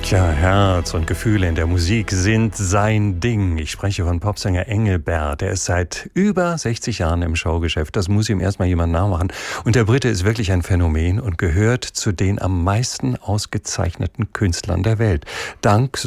Tja, Herz und Gefühle in der Musik sind sein Ding. Ich spreche von Popsänger Engelbert. Er ist seit über 60 Jahren im Showgeschäft. Das muss ihm erstmal jemand nachmachen. Und der Brite ist wirklich ein Phänomen und gehört zu den am meisten ausgezeichneten Künstlern der Welt. Dank